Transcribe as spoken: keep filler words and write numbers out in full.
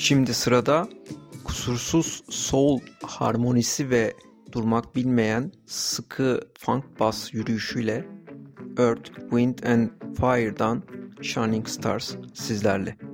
Şimdi sırada kusursuz soul harmonisi ve durmak bilmeyen sıkı funk bass yürüyüşüyle Earth, Wind and Fire'dan Shining Stars sizlerle.